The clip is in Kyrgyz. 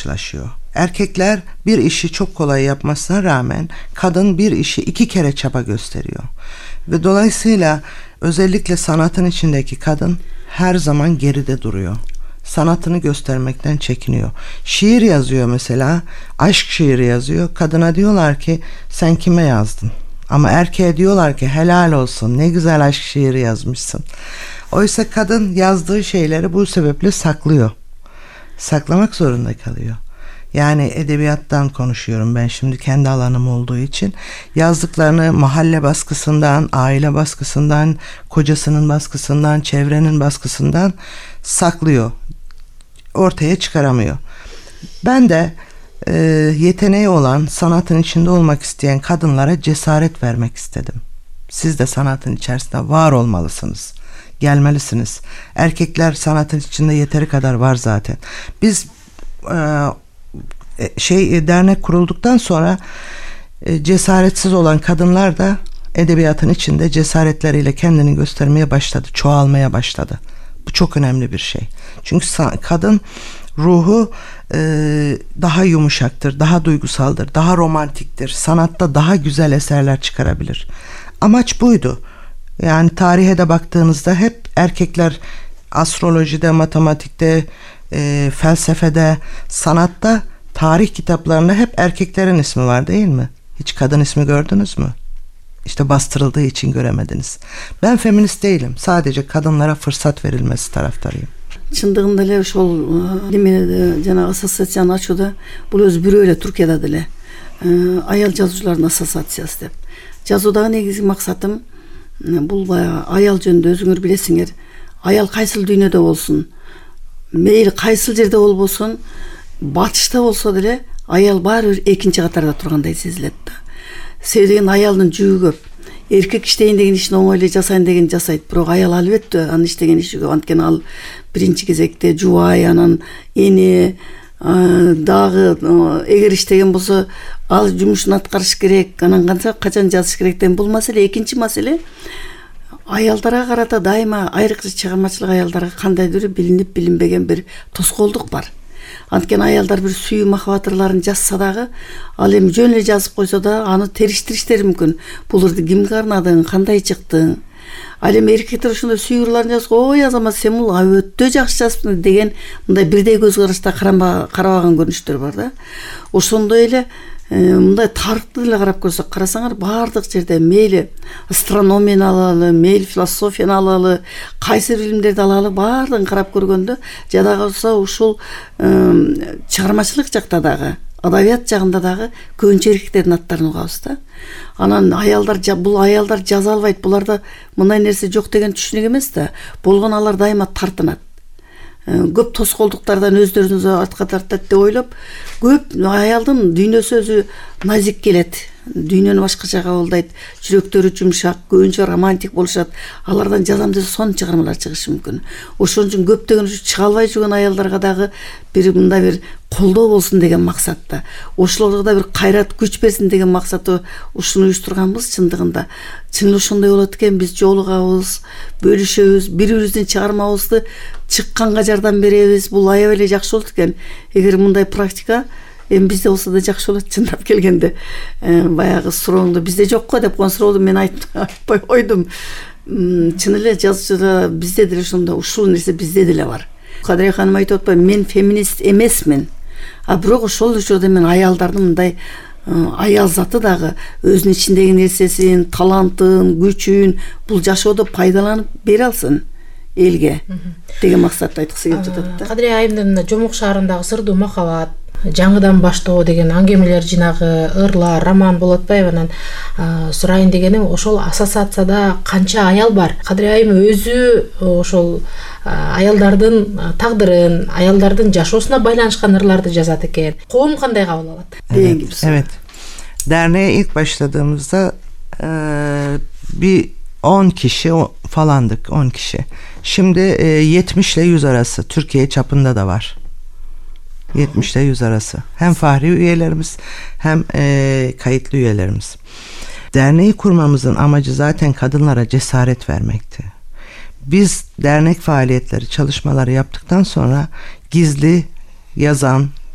karşılaşıyor. Erkekler bir işi çok kolay yapmasına rağmen kadın bir işi 2 kere çaba gösteriyor. Ve dolayısıyla özellikle sanatın içindeki kadın her zaman geride duruyor. Sanatını göstermekten çekiniyor. Şiir yazıyor mesela, aşk şiiri yazıyor. Kadına diyorlar ki sen kime yazdın? Ama erkeğe diyorlar ki helal olsun, ne güzel aşk şiiri yazmışsın. Oysa kadın yazdığı şeyleri bu sebeple saklıyor. Saklamak zorunda kalıyor. Yani edebiyattan konuşuyorum ben şimdi, kendi alanım olduğu için. Yazdıklarını mahalle baskısından, aile baskısından, kocasının baskısından, çevrenin baskısından saklıyor. Ortaya çıkaramıyor. Ben de yeteneği olan, sanatın içinde olmak isteyen kadınlara cesaret vermek istedim. Siz de sanatın içerisinde var olmalısınız. Gelmelisiniz. Erkekler sanatın içinde yeteri kadar var zaten. Biz dernek kurulduktan sonra cesaretsiz olan kadınlar da edebiyatın içinde cesaretleriyle kendini göstermeye başladı, çoğalmaya başladı. Bu çok önemli bir şey. Çünkü kadın ruhu daha yumuşaktır, daha duygusaldır, daha romantiktir. Sanatta daha güzel eserler çıkarabilir. Amaç buydu. Yani tarihe de baktığınızda hep erkekler astrolojide, matematikte, felsefede, sanatta, tarih kitaplarında hep erkeklerin ismi var değil mi? Hiç kadın ismi gördünüz mü? İşte bastırıldığı için göremediniz. Ben feminist değilim. Sadece kadınlara fırsat verilmesi taraftarıyım. Чындыгында эле ошол неме жана ассоциацияны ачууда бул өзү бирөө эле Түркияда деле аял жазуучулардын ассоциациясы деп. Жазуудагы негизги максатым бул баягы аял жөнүндө өзүңөр билесиңер. Аял кайсыл дүйнөдө болсун, мейли кайсыл жерде болбосун, батышта болсо деле аял баары бир экинчи катарда тургандай сезилет да. Себеби деген аялдын жүгү көп. Эркек иштейин деген ишин оңой эле жасайын деген жасайт, бирок аял албетте анын иштеген иши көп. Анткени ал биринчи кезекте жубай, анан эне, дагы эгер иштеген болсо ал жумушун аткарыш керек, анан качан жазыш керек деген бул маселе. Экинчи маселе аялдарга карата дайыма айрыкча чыгармачылык аялдарга кандайдыр билинип билинбеген бир тоскоолдук бар. Анткени аялдар бир сүйүү махабат ырларын жазса дагы, ал эми жөн эле жазып койсо да аны териштириштери мүмкүн. Бул ырды кимге арнадың, кандай чыкты? Ал эми эркектер ушундай сүйүү ырларын жазса, ой Азамат сен бул өтө жакшы жазыпсың деген мындай бирдей көз карашта карабаган көрүнүштөр бар да. Ошондой эле мындай тарыхты эле карап көрсөк, карасаңар баардык жерде мейли астрономияны алалы, мейли философияны алалы, кайсы билимдерди алалы, баардыгын карап көргөндө жада калса ушул чыгармачылык жакта дагы, адабият жагында дагы көбүнчө эркектердин аттарын угабыз да. Анан аялдар бул аялдар жаза албайт, буларда мындай нерсе жок деген түшүнүк эмес да. Болгон алар дайыма тартынат. Көп тоскоолдуктардан өздөрүнүзү артка тартат деп ойлоп, көп аялдын дүйнөсү өзү назик келет. Дүйнөнү башкача кабылдайт, жүрөктөрү жумшак, көбүнчө романтик болушат. Алардан жазам десе сонун чыгармалар чыгышы мүмкүн. Ошон үчүн көптөгөн чыга албай жүргөн аялдарга дагы бир мындай бир колдоо болсун деген максатта, ошолорго да бир кайрат, күч берсин деген максатта ушуну уюштурганбыз. Чындыгында чын ошондой болот экен, биз жолугабыз, бөлүшөбүз, бири-бирибиздин чыгармабызды чыкканга жардам беребиз. Бул аябай эле жакшы болот экен. Эгер мындай практика эми бизде болсо да жакшы болот. Чындап келгенде баягы сурооңду бизде жокко деп койгон суроону мен айтпай койдум. Чын эле жазуучуда бизде деле ошондо ушул нерсе бизде деле бар. Кадырия ханым айтып атпайбы, мен феминист эмесмин. А бирок ошол учурда мен аялдардын мындай аял заты дагы өзүнүн ичиндеги нерсесин, талантын, күчүн бул жашоодо пайдаланып бере алсын элге деген максатта айткысы келип жатат да. Кадырия айымдын Жомок шаарындагы сырдуу махабат, жаңыдан баштоо деген аңгемелер жинагы, ырлар, роман болуп атпайбы? Анан сурайын дегеним, ошол ассоциацияда канча аял бар? Кадырия айым өзү ошол аялдардын тагдырын, аялдардын жашоосуна байланышкан ырларды жазат экен. Коом кандай кабыл алат? Evet. Derneğe ilk başladığımızda bir 10 kişi falandık, 10 kişi. Şimdi 70 ile 100 arası Türkiye çapında da var. 70 ile 100 arası. Hem fahri üyelerimiz hem kayıtlı üyelerimiz. Derneği kurmamızın amacı zaten kadınlara cesaret vermekti. Biz dernek faaliyetleri, çalışmaları yaptıktan sonra gizli yazan,